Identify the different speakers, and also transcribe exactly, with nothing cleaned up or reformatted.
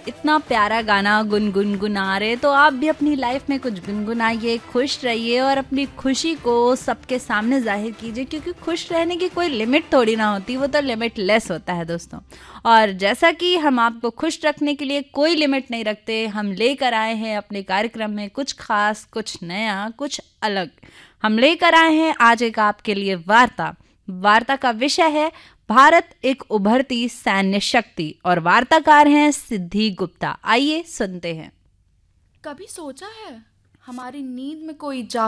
Speaker 1: इतना प्यारा गाना गुनगुन गुना रहे, तो आप भी अपनी लाइफ में कुछ गुनगुनाइए, खुश रहिए और अपनी खुशी को सबके सामने जाहिर कीजिए, क्योंकि खुश रहने की कोई लिमिट थोड़ी ना होती, वो तो लिमिटलेस होता है दोस्तों। और जैसा कि हम आपको खुश रखने के लिए कोई लिमिट नहीं रखते, हम लेकर आए हैं अपने कार्यक्रम में कुछ खास, कुछ नया, कुछ अलग। हम लेकर आए हैं आज एक आपके लिए वार्ता। वार्ता का विषय है भारत एक उभरती सैन्य शक्ति और वार्ताकार हैं सिद्धि गुप्ता। आइए सुनते हैं।
Speaker 2: कभी सोचा है हमारी नींद में कोई जा